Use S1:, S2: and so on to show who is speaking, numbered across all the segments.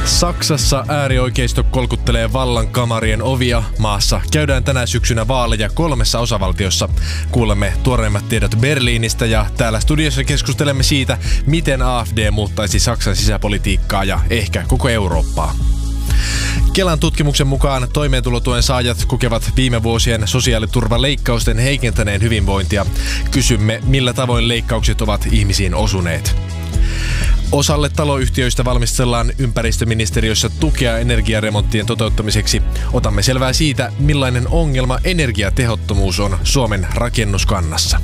S1: Saksassa äärioikeisto kolkuttelee vallan kamarien ovia. Maassa käydään tänä syksynä vaaleja 3 osavaltiossa. Kuulemme tuoreimmat tiedot Berliinistä ja täällä studiossa keskustelemme siitä, miten AfD muuttaisi Saksan sisäpolitiikkaa ja ehkä koko Eurooppaa. Kelan tutkimuksen mukaan toimeentulotuen saajat kokevat viime vuosien sosiaaliturvaleikkausten heikentäneen hyvinvointia. Kysymme, millä tavoin leikkaukset ovat ihmisiin osuneet. Osalle taloyhtiöistä valmistellaan ympäristöministeriössä tukea energiaremonttien toteuttamiseksi. Otamme selvää siitä, millainen ongelma energiatehottomuus on Suomen rakennuskannassa.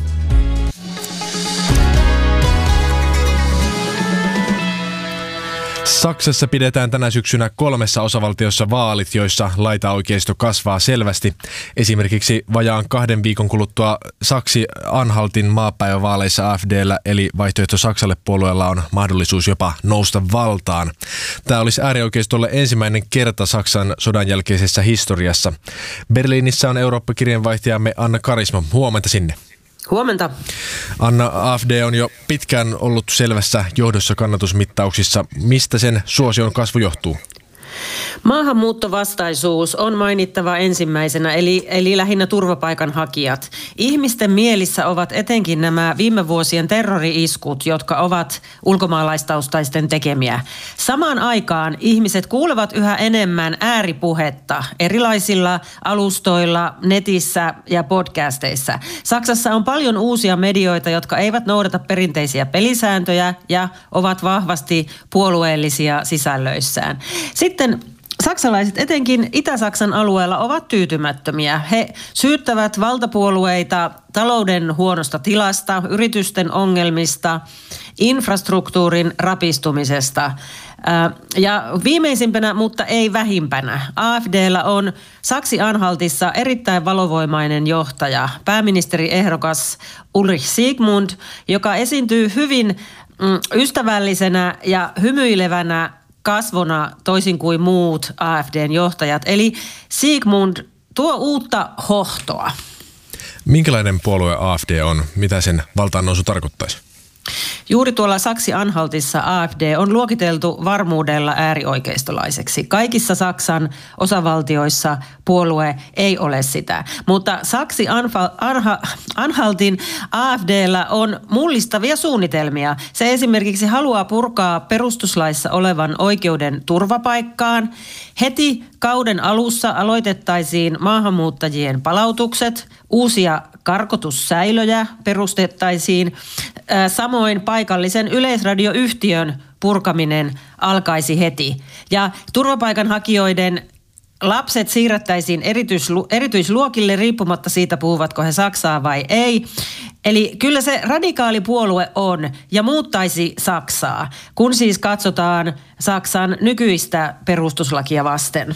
S1: Saksassa pidetään tänä syksynä 3 osavaltiossa vaalit, joissa laitaoikeisto kasvaa selvästi. Esimerkiksi vajaan 2 viikon kuluttua Saksi-Anhaltin maapäivävaaleissa AfD:llä eli Vaihtoehto Saksalle -puolueella on mahdollisuus jopa nousta valtaan. Tämä olisi äärioikeistolle ensimmäinen kerta Saksan sodan jälkeisessä historiassa. Berliinissä on Eurooppa-kirjeenvaihtajamme Anna Karisma. Huomenta sinne.
S2: Huomenta.
S1: Anna, AfD on jo pitkään ollut selvässä johdossa kannatusmittauksissa. Mistä sen suosion kasvu johtuu?
S2: Maahanmuuttovastaisuus on mainittava ensimmäisenä, eli lähinnä turvapaikanhakijat. Ihmisten mielissä ovat etenkin nämä viime vuosien terrori-iskut, jotka ovat ulkomaalaistaustaisten tekemiä. Samaan aikaan ihmiset kuulevat yhä enemmän ääripuhetta erilaisilla alustoilla, netissä ja podcasteissa. Saksassa on paljon uusia medioita, jotka eivät noudata perinteisiä pelisääntöjä ja ovat vahvasti puolueellisia sisällöissään. Sitten saksalaiset etenkin Itä-Saksan alueella ovat tyytymättömiä. He syyttävät valtapuolueita talouden huonosta tilasta, yritysten ongelmista, infrastruktuurin rapistumisesta. Ja viimeisimpänä, mutta ei vähimpänä, AfD:llä on Saksi-Anhaltissa erittäin valovoimainen johtaja, pääministeriehdokas Ulrich Siegmund, joka esiintyy hyvin ystävällisenä ja hymyilevänä kasvona toisin kuin muut AfD:n johtajat. Eli Siegmund tuo uutta hohtoa.
S1: Minkälainen puolue AfD on? Mitä sen valtaannousu tarkoittaisi?
S2: Juuri tuolla Saksi-Anhaltissa AfD on luokiteltu varmuudella äärioikeistolaiseksi. Kaikissa Saksan osavaltioissa puolue ei ole sitä, mutta Saksi-Anhaltin AfD:llä on mullistavia suunnitelmia. Se esimerkiksi haluaa purkaa perustuslaissa olevan oikeuden turvapaikkaan. Heti kauden alussa aloitettaisiin maahanmuuttajien palautukset, uusia karkotussäilöjä perustettaisiin, samoin paikallisen yleisradioyhtiön purkaminen alkaisi heti. Ja turvapaikanhakijoiden lapset siirrettäisiin erityisluokille riippumatta siitä, puhuvatko he saksaa vai ei. Eli kyllä se radikaali puolue on ja muuttaisi Saksaa, kun siis katsotaan Saksan nykyistä perustuslakia vasten.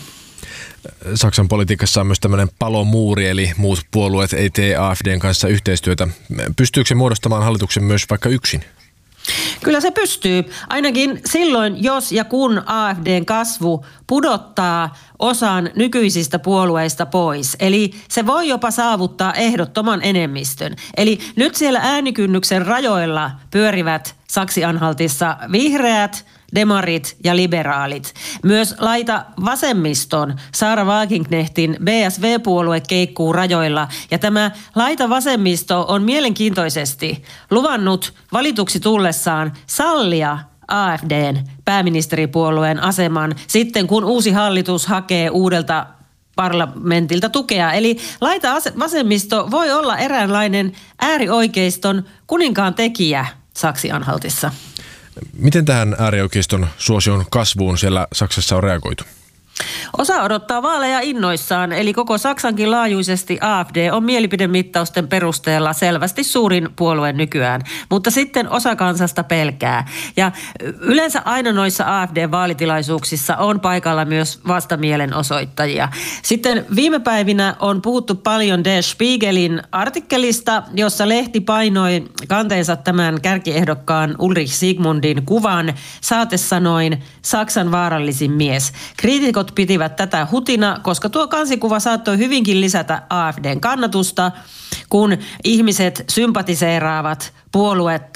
S1: Saksan politiikassa on myös tämmöinen palomuuri, eli muut puolueet ei tee AfD:n kanssa yhteistyötä. Pystyykö se muodostamaan hallituksen myös vaikka yksin?
S2: Kyllä se pystyy, ainakin silloin, jos ja kun AfD:n kasvu pudottaa osan nykyisistä puolueista pois. Eli se voi jopa saavuttaa ehdottoman enemmistön. Eli nyt siellä äänikynnyksen rajoilla pyörivät Saksi-Anhaltissa vihreät, demarit ja liberaalit. Myös laita vasemmiston Sarah Wagenknechtin BSV-puolue keikkuu rajoilla. Ja tämä laita vasemmisto on mielenkiintoisesti luvannut valituksi tullessaan sallia AfD:n pääministeripuolueen aseman sitten, kun uusi hallitus hakee uudelta parlamentilta tukea. Eli laita vasemmisto voi olla eräänlainen äärioikeiston kuninkaan tekijä Saksi-Anhaltissa.
S1: Miten tähän äärioikeiston suosion kasvuun siellä Saksassa on reagoitu?
S2: Osa odottaa vaaleja innoissaan, eli koko Saksankin laajuisesti AfD on mielipidemittausten perusteella selvästi suurin puolue nykyään, mutta sitten osa kansasta pelkää. Ja yleensä aina noissa AfD-vaalitilaisuuksissa on paikalla myös vastamielenosoittajia. Sitten viime päivinä on puhuttu paljon Der Spiegelin artikkelista, jossa lehti painoi kanteensa tämän kärkiehdokkaan Ulrich Siegmundin kuvan saatesanoin Saksan vaarallisin mies. Kriitikot pitivät tätä hutina, koska tuo kansikuva saattoi hyvinkin lisätä AfD:n kannatusta, kun ihmiset sympatiseeraavat puoluetta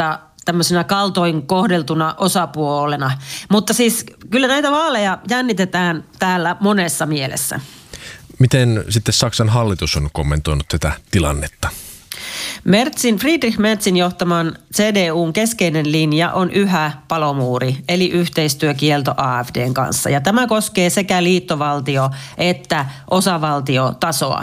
S2: tämmöisenä kaltoin kohdeltuna osapuolena. Mutta siis kyllä näitä vaaleja jännitetään täällä monessa mielessä.
S1: Miten sitten Saksan hallitus on kommentoinut tätä tilannetta?
S2: Friedrich Merzin johtaman CDUn keskeinen linja on yhä palomuuri, eli yhteistyökielto AfDn kanssa. Ja tämä koskee sekä liittovaltio- että osavaltiotasoa.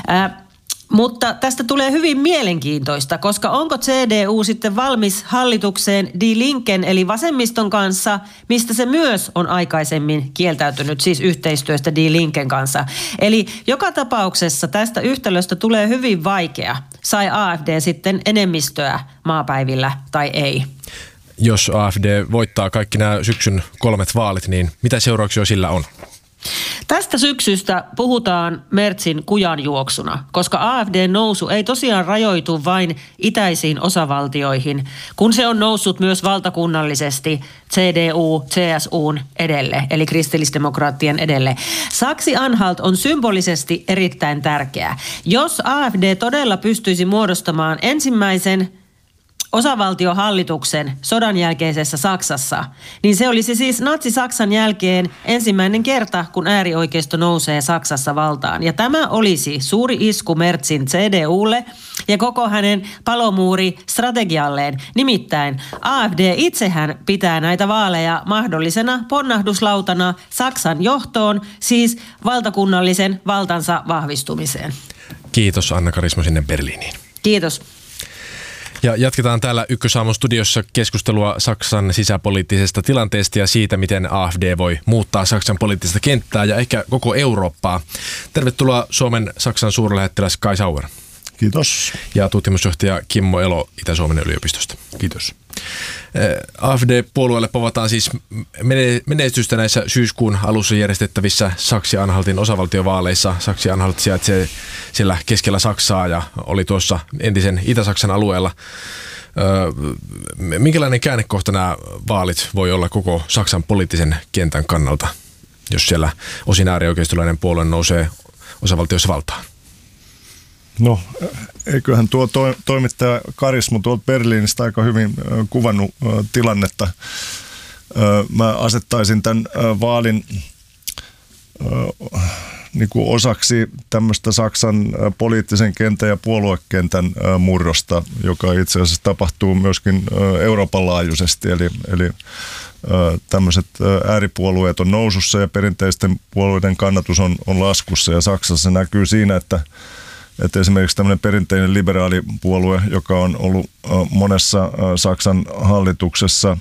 S2: Mutta tästä tulee hyvin mielenkiintoista, koska onko CDU sitten valmis hallitukseen Die Linken eli vasemmiston kanssa, mistä se myös on aikaisemmin kieltäytynyt, siis yhteistyöstä Die Linken kanssa. Eli joka tapauksessa tästä yhtälöstä tulee hyvin vaikea, sai AfD sitten enemmistöä maapäivillä tai ei.
S1: Jos AfD voittaa kaikki nämä syksyn 3 vaalit, niin mitä seurauksia sillä on?
S2: Tästä syksystä puhutaan Merzin kujanjuoksuna, koska AfDn nousu ei tosiaan rajoitu vain itäisiin osavaltioihin, kun se on noussut myös valtakunnallisesti CDU, CSUn edelle, eli kristillisdemokraattien edelle. Saksi-Anhalt on symbolisesti erittäin tärkeä. Jos AfD todella pystyisi muodostamaan ensimmäisen osavaltiohallituksen sodan jälkeisessä Saksassa, niin se olisi siis natsi-Saksan jälkeen ensimmäinen kerta, kun äärioikeisto nousee Saksassa valtaan. Ja tämä olisi suuri isku Merzin CDUlle ja koko hänen palomuuri-strategialleen. Nimittäin AfD itsehän pitää näitä vaaleja mahdollisena ponnahduslautana Saksan johtoon, siis valtakunnallisen valtansa vahvistumiseen.
S1: Kiitos Anna Karisma sinne Berliiniin.
S2: Kiitos.
S1: Ja jatketaan täällä Ykkösaamun studiossa keskustelua Saksan sisäpoliittisesta tilanteesta ja siitä, miten AfD voi muuttaa Saksan poliittista kenttää ja ehkä koko Eurooppaa. Tervetuloa Suomen Saksan suurlähettiläs Kai Sauer.
S3: Kiitos.
S1: Ja tutkimusjohtaja Kimmo Elo Itä-Suomen yliopistosta.
S3: Kiitos.
S1: AfD-puolueelle povataan siis menestystä näissä syyskuun alussa järjestettävissä Saksi-Anhaltin osavaltiovaaleissa. Saksi-Anhalt sijaitsee siellä keskellä Saksaa ja oli tuossa entisen Itä-Saksan alueella. Minkälainen käännekohta nämä vaalit voi olla koko Saksan poliittisen kentän kannalta, jos siellä osin äärioikeistolainen puolue nousee osavaltiossa valtaan?
S3: No, eiköhän tuo toimittaja Karismo tuolta Berliinistä aika hyvin kuvannut tilannetta. Mä asettaisin tämän vaalin niin kuin osaksi tämmöistä Saksan poliittisen kentän ja puoluekentän murrosta, joka itse asiassa tapahtuu myöskin Euroopan laajuisesti. Eli tämmöiset ääripuolueet on nousussa ja perinteisten puolueiden kannatus on laskussa. Ja Saksassa näkyy siinä, että esimerkiksi tämmöinen perinteinen liberaalipuolue, joka on ollut monessa Saksan hallituksessa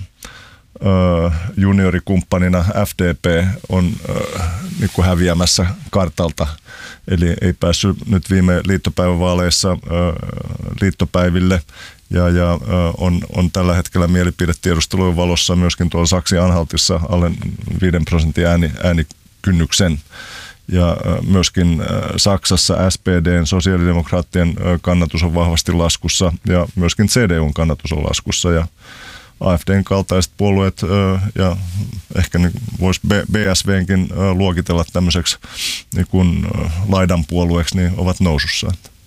S3: juniorikumppanina FDP, on niin kuin häviämässä kartalta. Eli ei päässyt nyt viime liittopäivävaaleissa liittopäiville ja on tällä hetkellä mielipidetiedustelujen valossa myöskin tuolla Saksi-Anhaltissa alle 5% äänikynnyksen. Ja myöskin Saksassa SPD:n, sosiaalidemokraattien kannatus on vahvasti laskussa ja myöskin CDUn kannatus on laskussa. Ja AfDn kaltaiset puolueet ja ehkä voisi BSVnkin luokitella tämmöiseksi niin kuin laidan puolueeksi, niin ovat nousussa.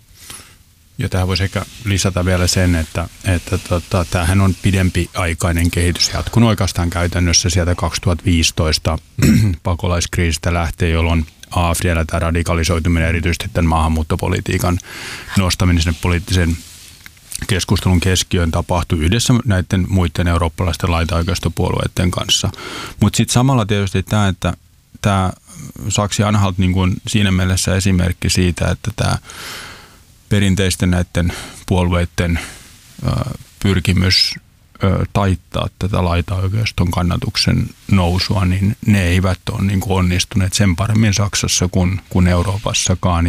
S4: Ja tähän voisi ehkä lisätä vielä sen, että tämähän on pidempiaikainen kehitys jatkunut oikeastaan käytännössä sieltä 2015 pakolaiskriisistä lähtien, jolloin AfD:llä tämä radikalisoituminen, erityisesti tämän maahanmuuttopolitiikan nostaminen sinne poliittisen keskustelun keskiöön tapahtui yhdessä näiden muiden eurooppalaisten laitaoikeistopuolueiden kanssa. Mutta sitten samalla tietysti tämä Saksi-Anhalt niin kuin siinä mielessä esimerkki siitä, että tämä perinteisten näiden puolueiden pyrkimys taittaa tätä laitaoikeiston kannatuksen nousua, niin ne eivät ole niin kuin onnistuneet sen paremmin Saksassa kuin Euroopassakaan.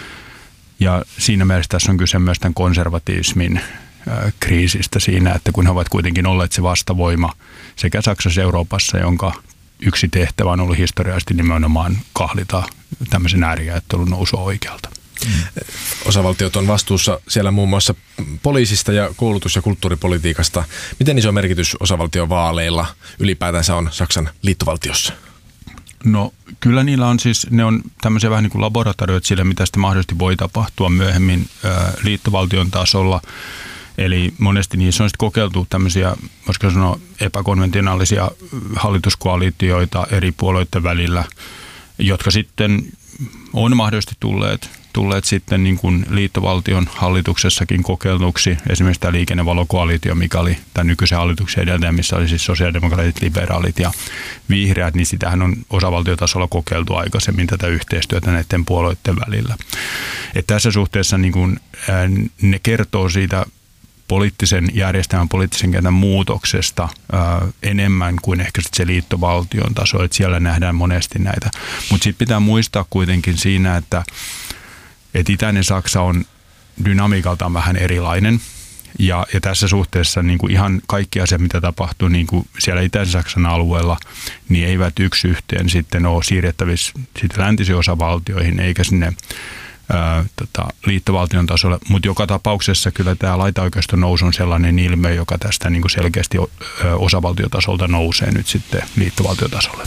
S4: Ja siinä mielessä tässä on kyse myös tämän konservatismin kriisistä siinä, että kun he ovat kuitenkin olleet se vastavoima sekä Saksassa Euroopassa, jonka yksi tehtävä on ollut historiallisesti nimenomaan kahlita tämmöisen ääriajattelun nousua oikealta.
S1: Osavaltiot on vastuussa siellä muun muassa poliisista ja koulutus- ja kulttuuripolitiikasta. Miten iso merkitys osavaltiovaaleilla ylipäätänsä on Saksan liittovaltiossa?
S4: No kyllä niillä on siis, ne on tämmöisiä vähän niin kuin laboratorioita sille, mitä sitten mahdollisesti voi tapahtua myöhemmin liittovaltion tasolla. Eli monesti niissä on sitten kokeiltu tämmöisiä, voisiko sanoa, epäkonventionaalisia hallituskoalitioita eri puolueiden välillä, jotka sitten on mahdollisesti tulleet sitten niin kuin liittovaltion hallituksessakin kokeilluksi. Esimerkiksi tämä liikennevalokoalitio, mikä oli tämän nykyisen hallituksen edeltäjä, missä oli siis sosiaalidemokraatit, liberaalit ja vihreät, niin sitähän on osavaltiotasolla kokeiltu aikaisemmin tätä yhteistyötä näiden puolueiden välillä. Et tässä suhteessa niin kuin, ne kertoo siitä poliittisen järjestelmän, poliittisen kentän muutoksesta enemmän kuin ehkä sit se liittovaltion taso, että siellä nähdään monesti näitä. Mutta sitten pitää muistaa kuitenkin siinä, että itäinen Saksa on dynamiikaltaan vähän erilainen. Ja tässä suhteessa niin kuin ihan kaikki asiat, mitä tapahtuu niin kuin siellä itäisen Saksan alueella, niin eivät yksi yhteen sitten ole siirrettävissä läntisiin osavaltioihin eikä sinne liittovaltion tasolla, mutta joka tapauksessa kyllä tämä laitaoikeiston nousu on sellainen ilmiö, joka tästä niin kuin selkeästi osavaltiotasolta nousee nyt sitten liittovaltiotasolle.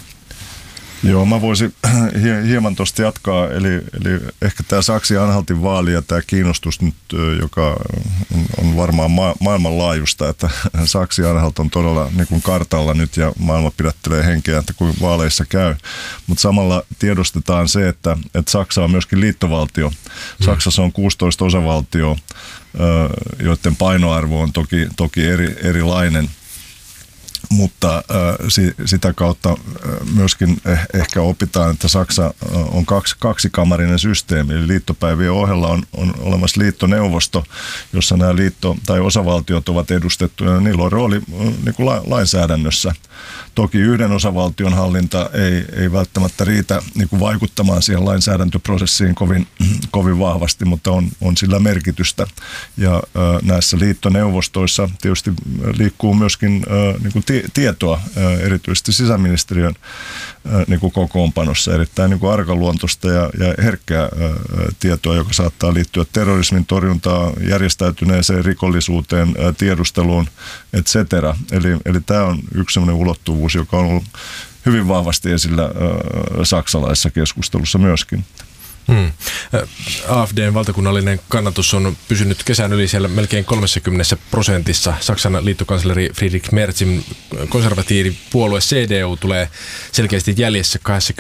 S3: Joo, mä voisin hieman tuosta jatkaa, eli ehkä tämä Saksi-Anhaltin vaali ja tämä kiinnostus nyt, joka on varmaan maailmanlaajuista, että Saksi-Anhalt on todella niin kuin kartalla nyt ja maailma pidättelee henkeä, että kuin vaaleissa käy, mutta samalla tiedostetaan se, että Saksa on myöskin liittovaltio. Saksassa on 16 osavaltio, joiden painoarvo on toki erilainen. Mutta sitä kautta myöskin ehkä opitaan, että Saksa on kaksikamarinen systeemi. Eli liittopäivien ohella on olemassa liittoneuvosto, jossa nämä tai osavaltiot ovat edustettuja. Niillä on rooli niin kuin lainsäädännössä. Toki yhden osavaltion hallinta ei välttämättä riitä niin kuin vaikuttamaan siihen lainsäädäntöprosessiin kovin vahvasti, mutta on sillä merkitystä. Ja näissä liittoneuvostoissa tietysti liikkuu myöskin niin kuin tietoa, erityisesti sisäministeriön niin kuin kokoonpanossa, erittäin niin kuin arkaluontoista ja herkkää tietoa, joka saattaa liittyä terrorismin torjuntaan, järjestäytyneeseen rikollisuuteen, tiedusteluun, etc. Eli tämä on yksi sellainen ulottuvuus, joka on ollut hyvin vahvasti esillä saksalaisessa keskustelussa myöskin.
S1: AfDn valtakunnallinen kannatus on pysynyt kesän yli siellä melkein 30%. Saksan liittokansleri Friedrich Merzin konservatiivipuolue CDU tulee selkeästi jäljessä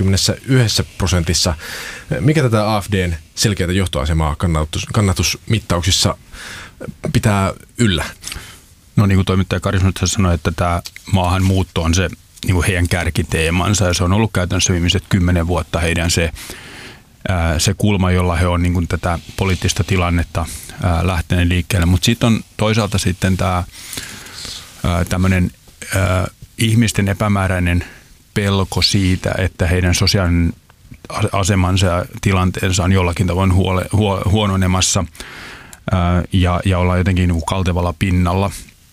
S1: 21%. Mikä tätä AfDn selkeää johtoasemaa kannatusmittauksissa pitää yllä?
S4: No niin kuin toimittaja Karis nyt sanoi, että tämä maahanmuutto on se niin kuin heidän kärkiteemansa ja se on ollut käytännössä viimeiset 10 vuotta heidän se kulma, jolla he on niin kuin tätä poliittista tilannetta lähteneet liikkeelle. Mutta sitten on toisaalta sitten tämä tämmöinen ihmisten epämääräinen pelko siitä, että heidän sosiaalinen asemansa ja tilanteensa on jollakin tavoin huononemassa ja ollaan jotenkin niin kuin kaltevalla pinnalla.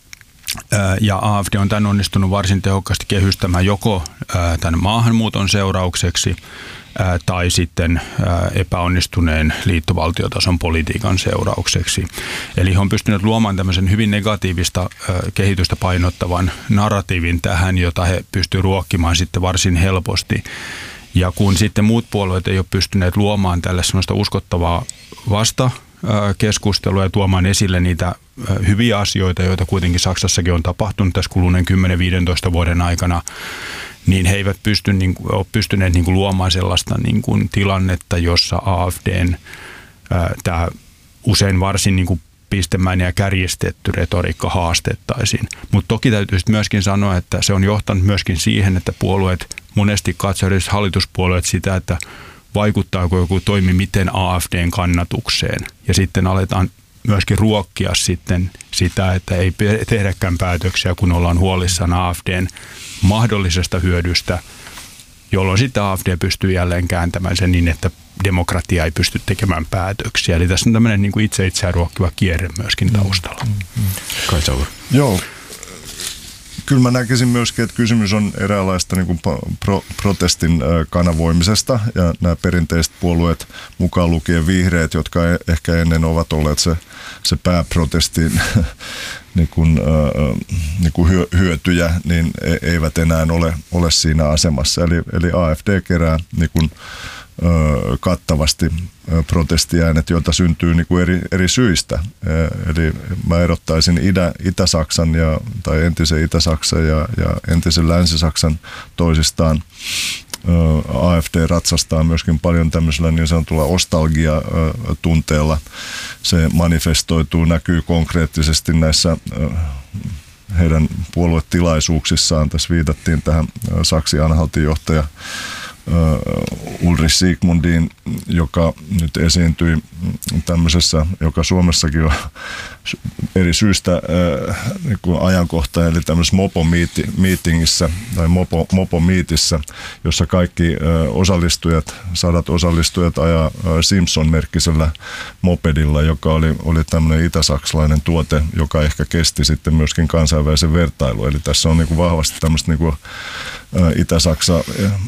S4: Ja AfD on tämän onnistunut varsin tehokkaasti kehystämään joko tämän maahanmuuton seuraukseksi tai sitten epäonnistuneen liittovaltiotason politiikan seuraukseksi. Eli he on pystyneet luomaan tämmöisen hyvin negatiivista kehitystä painottavan narratiivin tähän, jota he pystyvät ruokkimaan sitten varsin helposti. Ja kun sitten muut puolueet ei ole pystyneet luomaan tälle semmoista uskottavaa vastakeskustelua ja tuomaan esille niitä hyviä asioita, joita kuitenkin Saksassakin on tapahtunut tässä kuluneen 10-15 vuoden aikana, niin he eivät ole pystyneet luomaan sellaista tilannetta, jossa AfDn tämä usein varsin pistemäinen ja kärjistetty retoriikka haastettaisiin. Mutta toki täytyy myöskin sanoa, että se on johtanut myöskin siihen, että puolueet monesti katsovat hallituspuolueet sitä, että vaikuttaako joku toimi miten AfDn kannatukseen. Ja sitten aletaan myöskin ruokkia sitten sitä, että ei tehdäkään päätöksiä, kun ollaan huolissaan AfDn mahdollisesta hyödystä, jolloin sitten AfD pystyy jälleen kääntämään sen niin, että demokratia ei pysty tekemään päätöksiä. Eli tässä on tämmöinen niin kuin itseään ruokkiva kierre myöskin taustalla.
S1: Kai Saur.
S3: Joo. Kyllä mä näkisin myöskin, että kysymys on eräänlaista niin kuin protestin kanavoimisesta ja nämä perinteiset puolueet mukaan lukien vihreät, jotka ehkä ennen ovat olleet se pääprotestin niin kuin hyötyjä, niin eivät enää ole siinä asemassa. Eli AfD kerää niin kuin kattavasti protestiäänet, joita syntyy niin kuin eri syistä. Eli mä erottaisin Itä-Saksan tai entisen Itä-Saksan ja entisen Länsi-Saksan toisistaan. AfD ratsastaa myöskin paljon tämmöisellä niin sanotulla nostalgia-tunteella. Se manifestoituu, näkyy konkreettisesti näissä heidän puoluetilaisuuksissaan. Tässä viitattiin tähän Saksi-Anhaltin johtaja Ulrich Sigmundiin, joka nyt esiintyi tämmöisessä, joka Suomessakin on eri syystä niin kuin ajankohta, eli tämmöisessä mopo-meetingissä tai mopo-miitissä, jossa kaikki osallistujat, 100 osallistujat ajaa Simpson-merkkisellä mopedilla, joka oli tämmöinen itä-saksalainen tuote, joka ehkä kesti sitten myöskin kansainvälisen vertailun. Eli tässä on niin kuin vahvasti tämmöistä niin kuin Itä-Saksa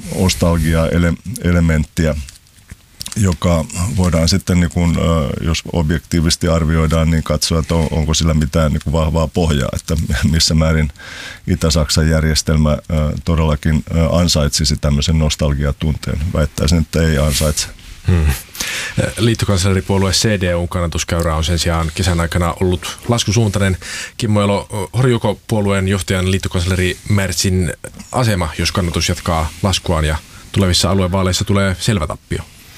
S3: nostalgia-elementtiä, joka voidaan sitten, niin kuin, jos objektiivisesti arvioidaan, niin katsoa, että onko sillä mitään niin kuin vahvaa pohjaa, että missä määrin Itä-Saksan järjestelmä todellakin ansaitsisi tämmöisen nostalgiatunteen. Väittäisin, että ei ansaitse.
S1: Liittokansleripuolue CDU:n kannatuskäyrä on sen sijaan kesän aikana ollut laskusuuntainen. Kimmo Elo, horjuuko puolueen johtajan liittokansleri Merzin asema, jos kannatus jatkaa laskuaan ja tulevissa aluevaaleissa tulee selvä tappio?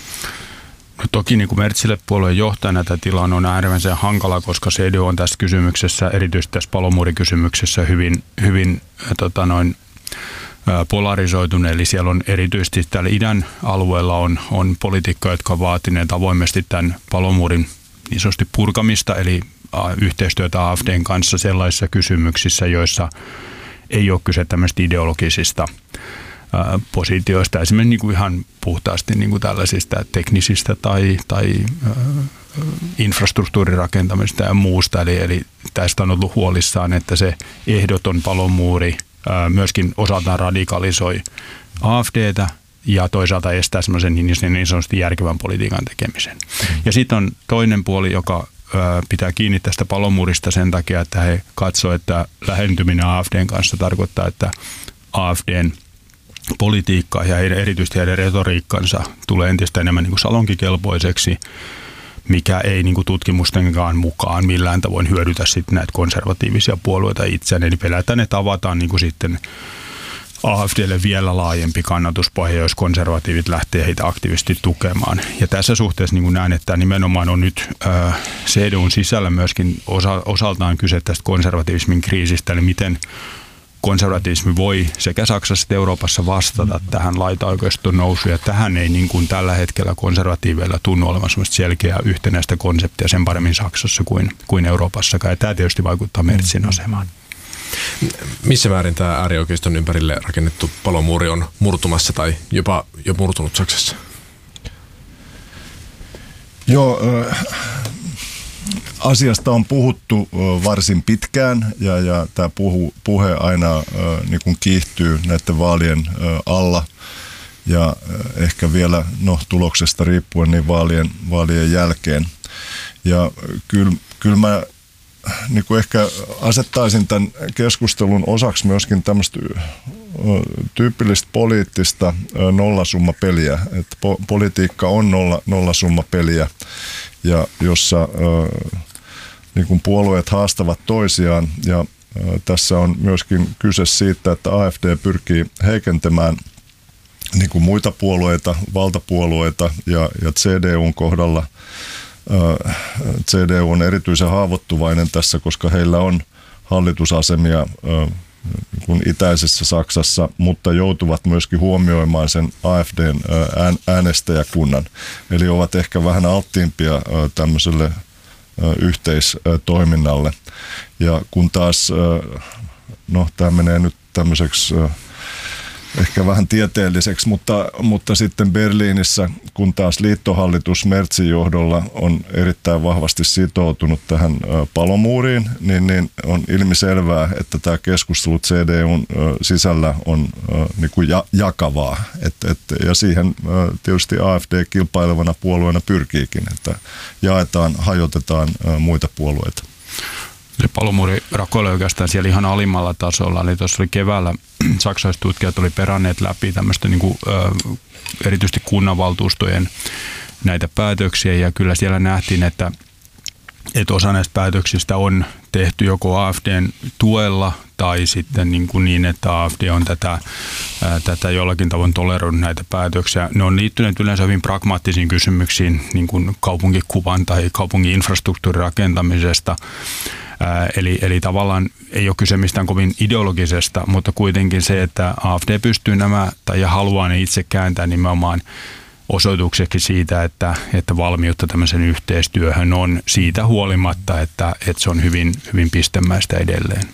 S4: No toki niin kuin Merzille puolueen johtajana tämä tilanne on äärimmäisen hankala, koska CDU on tässä kysymyksessä, erityisesti tässä palomuurikysymyksessä hyvin polarisoitunut, eli siellä on erityisesti täällä idän alueella on poliitikkoja, jotka ovat vaatineet avoimesti tämän palomuurin niin sanotusti purkamista, eli yhteistyötä AfDn kanssa sellaisissa kysymyksissä, joissa ei ole kyse tämmöistä ideologisista positioista, esimerkiksi niin kuin ihan puhtaasti niin kuin tällaisista teknisistä tai infrastruktuurirakentamista ja muusta, eli tästä on ollut huolissaan, että se ehdoton palomuuri myöskin osaltaan radikalisoi AfDtä ja toisaalta estää semmoisen niin sanotusti järkevän politiikan tekemisen. Ja sitten on toinen puoli, joka pitää kiinni tästä palomuurista sen takia, että he katsovat, että lähentyminen AfDn kanssa tarkoittaa, että AfDn politiikka ja erityisesti heidän retoriikkansa tulee entistä enemmän niin kuin salonkikelpoiseksi, mikä ei niin kuin tutkimustenkaan mukaan millään tavoin hyödytä sitten näitä konservatiivisia puolueita itseään. Eli pelätään, että avataan niin kuin sitten AfDlle vielä laajempi kannatuspohja, jos konservatiivit lähtee heitä aktiivisesti tukemaan. Ja tässä suhteessa niin kuin näen, että nimenomaan on nyt CDUn sisällä myöskin osaltaan kyse tästä konservatiivismin kriisistä, eli miten konservatiivismi voi sekä Saksassa että Euroopassa vastata tähän laitaoikeiston nousuun, ja tähän ei niin kuin tällä hetkellä konservatiiveilla tunnu olevan sellaista selkeää yhtenäistä konseptia sen paremmin Saksassa kuin Euroopassakaan, ja tämä tietysti vaikuttaa Merzin asemaan.
S1: Missä määrin tämä äärioikeiston ympärille rakennettu palomuuri on murtumassa tai jopa jo murtunut Saksassa?
S3: Joo, asiasta on puhuttu varsin pitkään ja tämä puhe aina niin kuin kiihtyy näiden vaalien alla ja ehkä vielä tuloksesta riippuen niin vaalien jälkeen. Ja kyllä mä niin kuin ehkä asettaisin tämän keskustelun osaksi myöskin tämmöistä tyypillistä poliittista nollasummapeliä, että politiikka on nollasummapeliä ja jossa niin kuin puolueet haastavat toisiaan ja tässä on myöskin kyse siitä, että AfD pyrkii heikentämään niin kuin muita puolueita, valtapuolueita ja CDUn kohdalla CDU on erityisen haavoittuvainen tässä, koska heillä on hallitusasemia kun itäisessä Saksassa, mutta joutuvat myöskin huomioimaan sen AfDn äänestäjäkunnan. Eli ovat ehkä vähän alttiimpia tämmöiselle yhteistoiminnalle. Ja kun taas, tämä menee nyt tämmöiseksi ehkä vähän tieteelliseksi, mutta sitten Berliinissä, kun taas liittohallitus Merzin johdolla on erittäin vahvasti sitoutunut tähän palomuuriin, niin on ilmiselvää, että tämä keskustelu CDUn sisällä on niin kuin jakavaa. Ja siihen tietysti AfD kilpailevana puolueena pyrkiikin, että jaetaan, hajotetaan muita puolueita.
S4: Se palomuuri rakoilee oikeastaan siellä ihan alimmalla tasolla. Eli tuossa oli keväällä saksalaiset tutkijat oli peränneet läpi tämmöistä niin kuin, erityisesti kunnanvaltuustojen näitä päätöksiä. Ja kyllä siellä nähtiin, että osa näistä päätöksistä on tehty joko AFDn tuella tai sitten niin että AFD on tätä jollakin tavoin toleroinut näitä päätöksiä. Ne on liittyneet yleensä hyvin pragmaattisiin kysymyksiin, niin kuin kaupunkikuvan tai kaupungin infrastruktuurin rakentamisesta. Eli tavallaan ei ole kyse mistään kovin ideologisesta, mutta kuitenkin se, että AFD pystyy nämä tai haluaa ne itse kääntää nimenomaan osoitukseksi siitä, että valmiutta tämmöisen yhteistyöhön on siitä huolimatta, että se on hyvin, hyvin pistemäistä edelleen.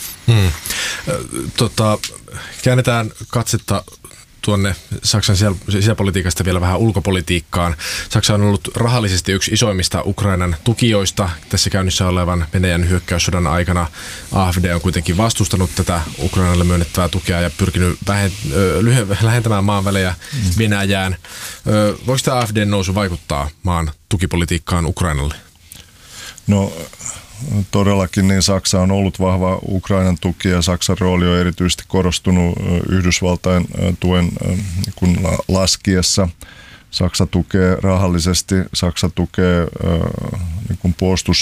S1: Käännetään katsetta tuonne Saksan sisäpolitiikasta vielä vähän ulkopolitiikkaan. Saksa on ollut rahallisesti yksi isoimmista Ukrainan tukijoista tässä käynnissä olevan Venäjän hyökkäyssodan aikana. AFD on kuitenkin vastustanut tätä Ukrainalle myönnettävää tukea ja pyrkinyt lähentämään maan välejä Venäjään. Voiko tämä AFDn nousu vaikuttaa maan tukipolitiikkaan Ukrainalle?
S3: No todellakin niin Saksa on ollut vahva Ukrainan tuki ja Saksan rooli on erityisesti korostunut Yhdysvaltain tuen kun laskiessa. Saksa tukee rahallisesti, Saksa tukee niin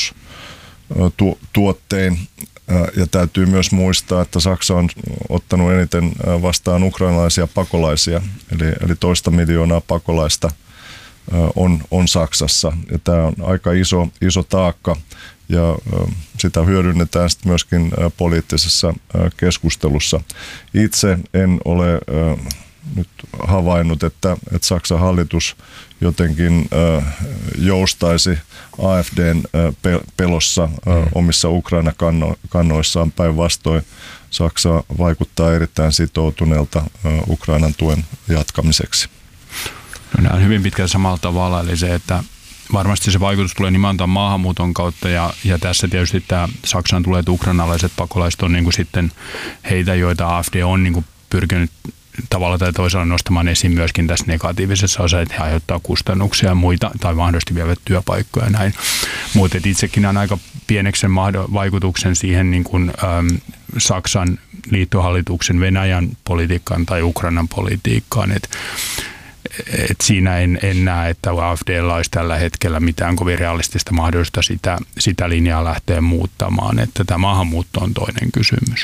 S3: puolustustuottein ja täytyy myös muistaa, että Saksa on ottanut eniten vastaan ukrainalaisia pakolaisia, eli 2 miljoonaa pakolaista on Saksassa ja tämä on aika iso taakka. Ja sitä hyödynnetään sitten myöskin poliittisessa keskustelussa. Itse en ole nyt havainnut, että Saksan hallitus jotenkin joustaisi AFDn pelossa omissa Ukraina-kannoissaan. Päinvastoin Saksa vaikuttaa erittäin sitoutuneelta Ukrainan tuen jatkamiseksi.
S4: No, nämä on hyvin pitkälti samalla tavalla, eli se, että varmasti se vaikutus tulee nimenomaan maahanmuuton kautta ja tässä tietysti tämä Saksan tulee, että ukrainalaiset pakolaiset on niin kuin sitten heitä, joita AFD on niin kuin pyrkinyt tavalla tai toisella nostamaan esiin myöskin tässä negatiivisessa osassa, että he aiheuttaa kustannuksia ja muita tai mahdollisesti vievät työpaikkoja ja näin. Mutta itsekin on aika pieneksi sen vaikutuksen siihen niin kuin, Saksan liittohallituksen Venäjän politiikkaan tai Ukrainan politiikkaan, että siinä en näe, että AFD:lla olisi tällä hetkellä mitään kovin realistista mahdollista sitä linjaa lähteä muuttamaan, että tämä maahanmuutto on toinen kysymys.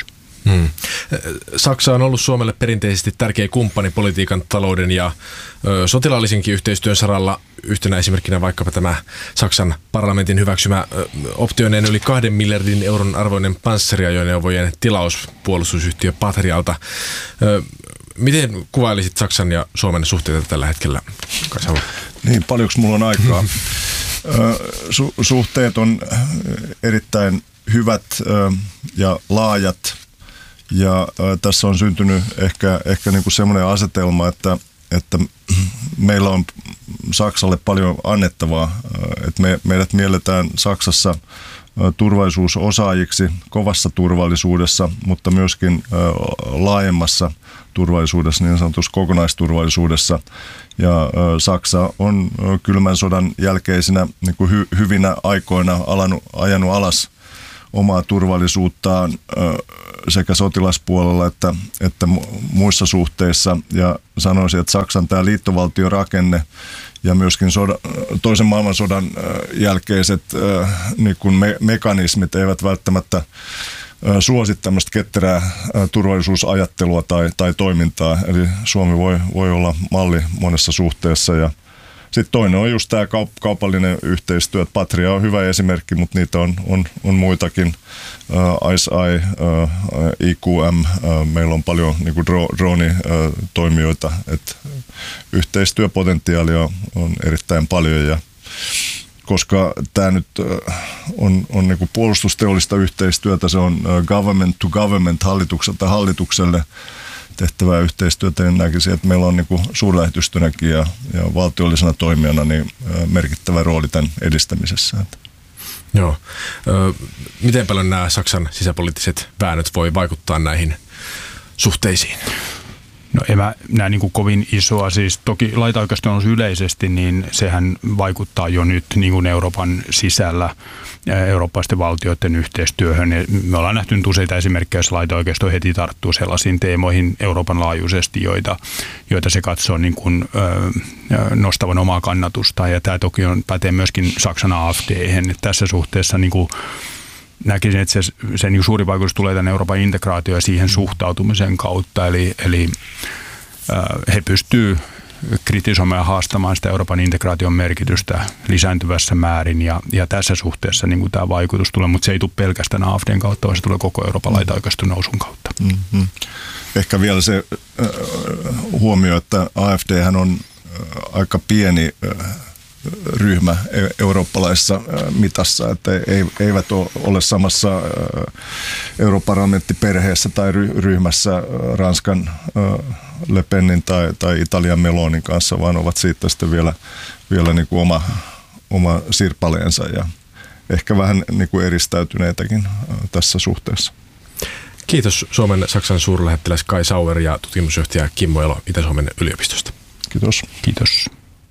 S1: Saksa on ollut Suomelle perinteisesti tärkeä kumppani politiikan, talouden ja sotilaallisenkin yhteistyön saralla. Yhtenä esimerkkinä vaikkapa tämä Saksan parlamentin hyväksymä optioineen yli 2 miljardin euron arvoinen panssariajoneuvojen tilaus puolustusyhtiö Patrialta. Miten kuvailisit Saksan ja Suomen suhteita tällä hetkellä, Kaisa?
S3: Niin, paljonko mulla on aikaa? Suhteet on erittäin hyvät ja laajat. Ja tässä on syntynyt ehkä niin kuin semmoinen asetelma, että meillä on Saksalle paljon annettavaa. Että meidät mielletään Saksassa turvallisuusosaajiksi kovassa turvallisuudessa, mutta myöskin laajemmassa turvallisuudessa, niin sanotussa kokonaisturvallisuudessa. Ja Saksa on kylmän sodan jälkeisinä niin kuin hyvinä aikoina ajanut alas omaa turvallisuuttaan sekä sotilaspuolella että muissa suhteissa. Ja sanoisin, että Saksan tämä liittovaltiorakenne ja myöskin toisen maailmansodan jälkeiset niin kuin mekanismit eivät välttämättä suosi tämmöistä ketterää turvallisuusajattelua tai toimintaa. Eli Suomi voi olla malli monessa suhteessa. Ja sitten toinen on just tämä kaupallinen yhteistyö. Patria on hyvä esimerkki, mutta niitä on muitakin. ICEYE, IQM, meillä on paljon niin drone-toimijoita. Yhteistyöpotentiaalia on erittäin paljon ja koska tämä nyt on niin kuin puolustusteollista yhteistyötä, se on government to government, hallitukselta hallitukselle tehtävää yhteistyötä, niin näkisin, että meillä on niin kuin suurlähetystönäkin ja valtiollisena toimijana niin merkittävä rooli tämän edistämisessä.
S1: Joo. Miten paljon nämä Saksan sisäpoliittiset väännöt voi vaikuttaa näihin suhteisiin?
S4: No en mä näe niin kuin kovin isoa. Siis toki laitaoikeisto on yleisesti, niin sehän vaikuttaa jo nyt niin kuin Euroopan sisällä eurooppalaisten valtioiden yhteistyöhön. Me ollaan nähty useita esimerkkejä, jos laitaoikeisto heti tarttuu sellaisiin teemoihin Euroopan laajuisesti, joita se katsoo niin kuin, nostavan omaa kannatustaan. Ja tämä toki pätee myöskin Saksan AfD:hen. Tässä suhteessa niin kuin näkisin, että se niin suuri vaikutus tulee tänne Euroopan integraatio ja siihen suhtautumisen kautta. Eli he pystyvät kritisoimaan ja haastamaan sitä Euroopan integraation merkitystä lisääntyvässä määrin. Ja tässä suhteessa niin kuin tämä vaikutus tulee, mutta se ei tule pelkästään AfD:n kautta, vaan se tulee koko Euroopan laitaoikeiston nousun kautta.
S3: Mm-hmm. Ehkä vielä se huomio, että AfD:hän on aika pieni ryhmä eurooppalaisessa mitassa, että eivät ole samassa europarlamenttiperheessä tai ryhmässä Ranskan Le Penin tai Italian Melonin kanssa, vaan ovat siitä sitten vielä niin kuin oma sirpaleensa ja ehkä vähän niin kuin eristäytyneitäkin tässä suhteessa.
S1: Kiitos Suomen Saksan suurlähettiläs Kai Sauer ja tutkimusjohtaja Kimmo Elo Itä-Suomen yliopistosta.
S3: Kiitos.
S4: Kiitos.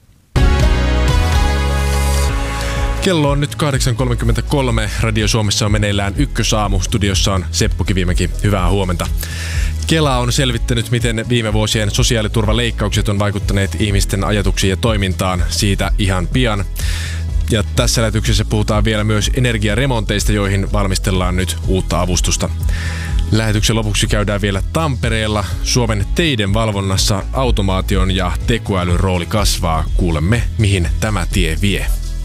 S1: Kello on nyt 8.33. Radio Suomessa on meneillään Ykkösaamu. Studiossa on Seppo Kivimäki. Hyvää huomenta. Kela on selvittänyt, miten viime vuosien sosiaaliturvaleikkaukset on vaikuttaneet ihmisten ajatuksiin ja toimintaan. Siitä ihan pian. Ja tässä lähetyksessä puhutaan vielä myös energiaremonteista, joihin valmistellaan nyt uutta avustusta. Lähetyksen lopuksi käydään vielä Tampereella. Suomen teiden valvonnassa automaation ja tekoälyn rooli kasvaa. Kuulemme, mihin tämä tie vie.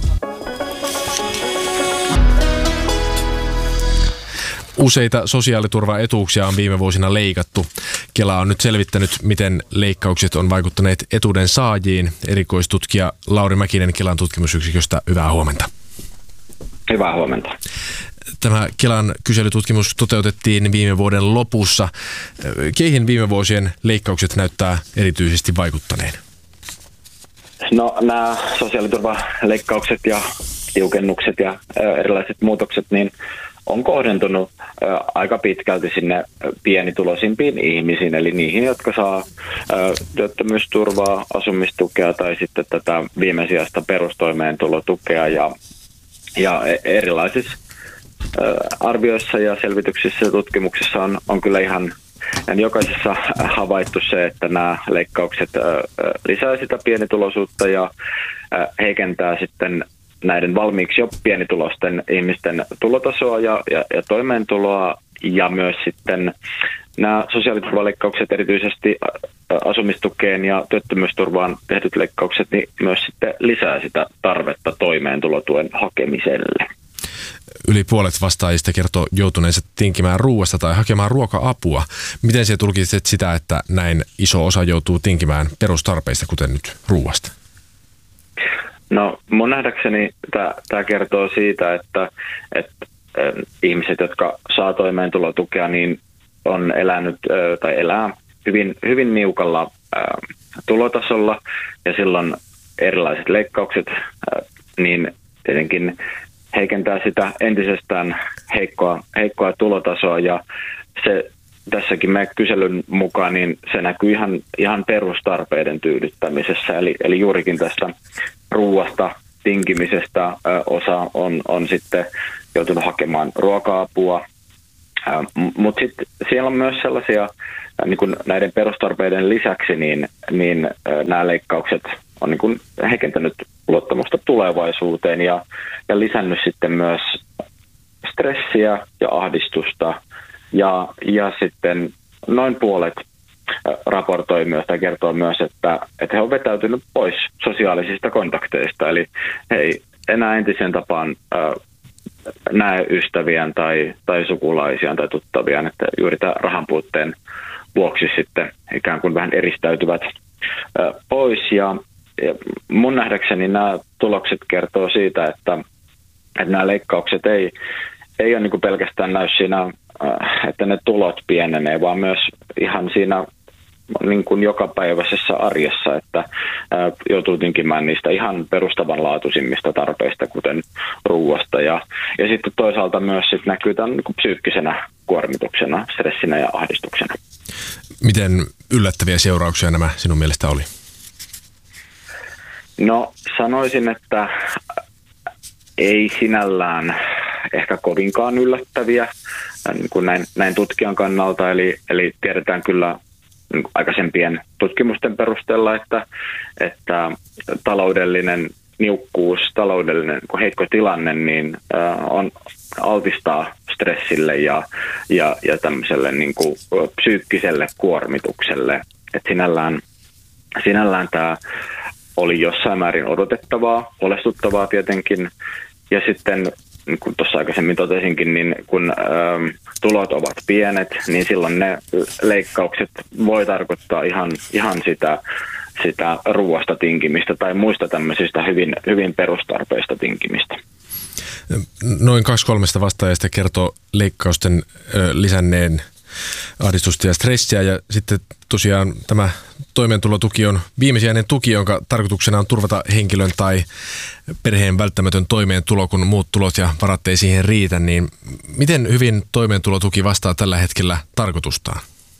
S1: Useita sosiaaliturvaetuuksia on viime vuosina leikattu. Kela on nyt selvittänyt, miten leikkaukset on vaikuttaneet etuuden saajiin. Erikoistutkija Lauri Mäkinen Kelan tutkimusyksiköstä, hyvää huomenta.
S5: Hyvää huomenta.
S1: Tämä Kelan kyselytutkimus toteutettiin viime vuoden lopussa. Keihin viime vuosien leikkaukset näyttää erityisesti vaikuttaneen?
S5: No, nämä sosiaaliturvaleikkaukset ja tiukennukset ja erilaiset muutokset niin on kohdentunut aika pitkälti sinne pienituloisimpiin ihmisiin, eli niihin, jotka saa työttömyysturvaa, asumistukea tai sitten tätä viimesijaista perustoimeentulotukea ja erilaisissa arvioissa ja selvityksissä ja tutkimuksissa on kyllä ihan jokaisessa havaittu se, että nämä leikkaukset lisää sitä pienituloisuutta ja heikentää sitten näiden valmiiksi jo pienituloisten ihmisten tulotasoa ja toimeentuloa, ja myös sitten nämä sosiaaliturvaleikkaukset, erityisesti asumistukeen ja työttömyysturvaan tehdyt leikkaukset, niin myös sitten lisää sitä tarvetta toimeentulotuen hakemiselle.
S1: Yli puolet vastaajista kertoo joutuneensa tinkimään ruuasta tai hakemaan ruoka-apua. Miten se tulkitset sitä, että näin iso osa joutuu tinkimään perustarpeista, kuten nyt ruuasta?
S5: No, mun nähdäkseni tämä kertoo siitä, että ihmiset, jotka saa toimeentulotukea, niin on elänyt tai elää hyvin, hyvin niukalla tulotasolla, ja silloin erilaiset leikkaukset niin tietenkin heikentää sitä entisestään heikkoa tulotasoa, ja se tässäkin meidän kyselyn mukaan niin se näkyy ihan perustarpeiden tyydyttämisessä, eli juurikin tästä ruuasta tinkimisestä osa on sitten joutunut hakemaan ruoka-apua, mutta sitten siellä on myös sellaisia, niin kuin näiden perustarpeiden lisäksi, niin nämä leikkaukset on niin kuin heikentänyt luottamusta tulevaisuuteen ja lisännyt sitten myös stressiä ja ahdistusta, ja sitten noin puolet raportoi myös tai kertoo myös, että he ovat vetäytynyt pois sosiaalisista kontakteista, eli he ei enää entisen tapaan näe ystäviään tai sukulaisiaan tai tuttaviaan, että juuri tämä rahanpuutteen vuoksi sitten ikään kuin vähän eristäytyvät pois, ja mun nähdäkseni nämä tulokset kertoo siitä, että nämä leikkaukset ei ole niin kuin pelkästään näy siinä, että ne tulot pienenee, vaan myös ihan siinä niin kuin jokapäiväisessä arjessa, että joutuu tinkimään niistä ihan perustavanlaatuisimmista tarpeista, kuten ruuasta. Ja sitten toisaalta myös sit näkyy tämän niin kuin psyykkisenä kuormituksena, stressinä ja ahdistuksena.
S1: Miten yllättäviä seurauksia nämä sinun mielestä oli?
S5: No sanoisin, että ei sinällään ehkä kovinkaan yllättäviä niin kuin näin tutkijan kannalta, eli tiedetään kyllä aikaisempien tutkimusten perusteella, että taloudellinen niukkuus, taloudellinen heikko tilanne niin on altistaa stressille ja tämmöiselle niin kuin psyykkiselle kuormitukselle. Et sinällään tämä oli jossain määrin odotettavaa, huolestuttavaa tietenkin. Ja sitten, niin kuin tuossa aikaisemmin totesinkin, niin kun tulot ovat pienet, niin silloin ne leikkaukset voi tarkoittaa ihan sitä ruoasta tinkimistä tai muista tämmöisistä hyvin perustarpeista tinkimistä.
S1: Noin 2/3 vastaajista kertoo leikkausten lisänneen ahdistusta ja stressiä, ja sitten tosiaan tämä toimeentulotuki on viimesijainen tuki, jonka tarkoituksena on turvata henkilön tai perheen välttämätön toimeentulo, kun muut tulot ja varat ei siihen riitä, niin miten hyvin toimeentulotuki vastaa tällä hetkellä tarkoitustaan?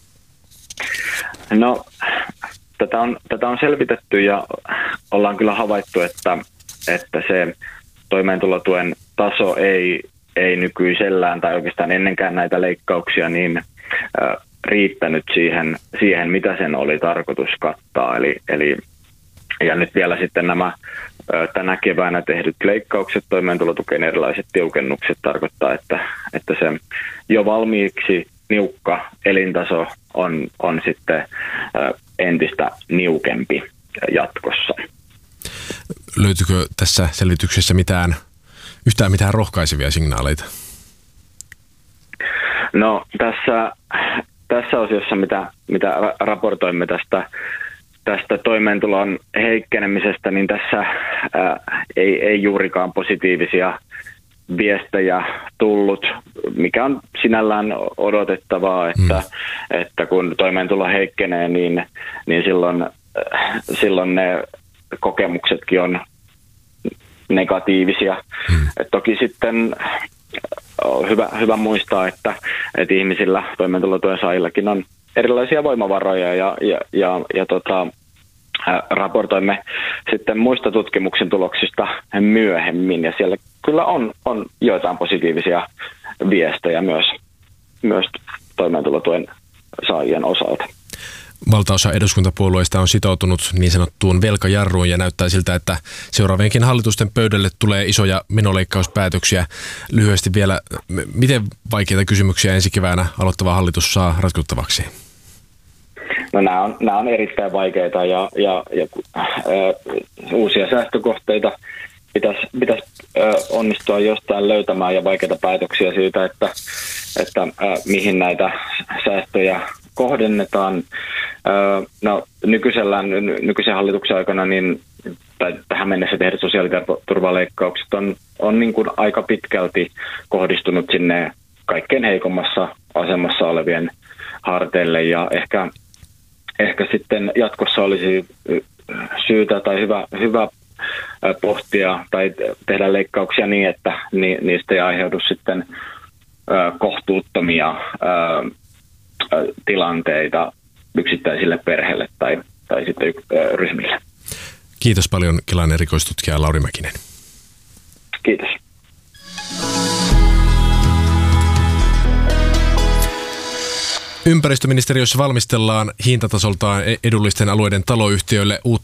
S5: No, tätä on selvitetty ja ollaan kyllä havaittu, että se toimeentulotuen taso ei nykyisellään tai oikeastaan ennenkään näitä leikkauksia niin riittänyt siihen, mitä sen oli tarkoitus kattaa. Eli ja nyt vielä sitten nämä tänä keväänä tehdyt leikkaukset, toimeentulotukeen erilaiset tiukennukset tarkoittaa, että se jo valmiiksi niukka elintaso on sitten entistä niukempi jatkossa.
S1: Löytyykö tässä selvityksessä yhtään mitään rohkaisevia signaaleita?
S5: No tässä osiossa, mitä raportoimme tästä toimeentulon heikkenemisestä, niin tässä ei juurikaan positiivisia viestejä tullut, mikä on sinällään odotettavaa, että kun toimeentulo heikkenee, niin silloin ne kokemuksetkin on negatiivisia. Et toki sitten on hyvä muistaa, että ihmisillä, toimeentulotuen saajillakin on erilaisia voimavaroja ja raportoimme sitten muista tutkimuksen tuloksista myöhemmin, ja siellä kyllä on joitain positiivisia viestejä myös toimeentulotuen saajien osalta.
S1: Valtaosa eduskuntapuolueista on sitoutunut niin sanottuun velkajarruun ja näyttää siltä, että seuraavienkin hallitusten pöydälle tulee isoja menoleikkauspäätöksiä. Lyhyesti vielä, miten vaikeita kysymyksiä ensi keväänä aloittava hallitus saa ratkottavaksi?
S5: No nämä on erittäin vaikeita ja uusia säästökohteita pitäisi onnistua jostain löytämään ja vaikeita päätöksiä siitä, että mihin näitä säästöjä kohdennetaan. No, nykyisen hallituksen aikana tai tähän mennessä tehdyt sosiaaliturvaleikkaukset on niin kuin aika pitkälti kohdistunut sinne kaikkein heikommassa asemassa olevien harteille, ja ehkä sitten jatkossa olisi syytä tai hyvä pohtia tai tehdä leikkauksia niin, että niistä ei aiheudu sitten kohtuuttomia tilanteita yksittäisille perheille tai sitten ryhmille.
S1: Kiitos paljon Kelan erikoistutkija Lauri Mäkinen.
S5: Kiitos.
S1: Ympäristöministeriössä valmistellaan hintatasoltaan edullisten alueiden taloyhtiöille uutta